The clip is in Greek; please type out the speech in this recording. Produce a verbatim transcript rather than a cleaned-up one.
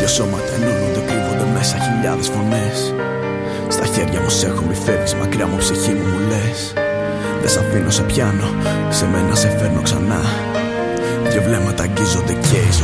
σώματα ενώνονται, κρύβονται μέσα χιλιάδες φωνές. Στα χέρια μου σ' έχω, μη φεύγεις μακριά μου, ψυχή μου μου λες. Δεν σ' αφήνω, σε πιάνω, σε μένα σε φέρνω ξανά. Δυο βλέμματα αγγίζονται και η ζωή